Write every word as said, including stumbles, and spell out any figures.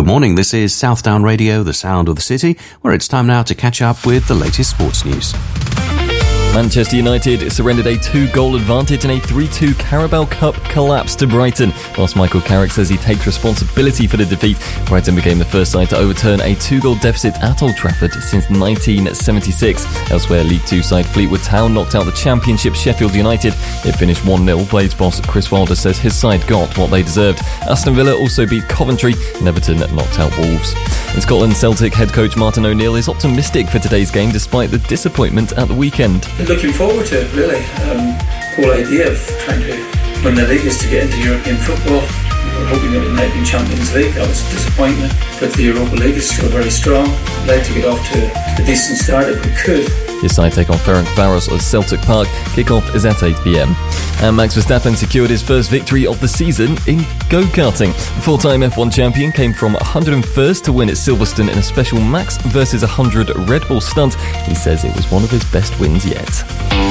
morning, this is Southdown Radio, the sound of the city, where it's time now to catch up with the latest sports news. Manchester United surrendered a two-goal advantage in a three two Carabao Cup collapse to Brighton. Whilst Michael Carrick says he takes responsibility for the defeat, Brighton became the first side to overturn a two-goal deficit at Old Trafford since nineteen seventy-six. Elsewhere, League Two side Fleetwood Town knocked out the Championship Sheffield United. It finished one nil. Blades boss Chris Wilder says his side got what they deserved. Aston Villa also beat Coventry, and Everton knocked out Wolves. In Scotland, Celtic head coach Martin O'Neill is optimistic for today's game despite the disappointment at the weekend. Looking forward to it, really. Um, the whole idea of trying to win the league is to get into European football. We were hoping that it might be Champions League. That was a disappointment, but the Europa League is still very strong. I'd like to get off to a decent start if we could. His side take on Ferencváros at Celtic Park. Kick-off is at eight p.m. And Max Verstappen secured his first victory of the season in go-karting. The four-time F one champion came from one hundred first to win at Silverstone in a special Max versus one hundred Red Bull stunt. He says it was one of his best wins yet.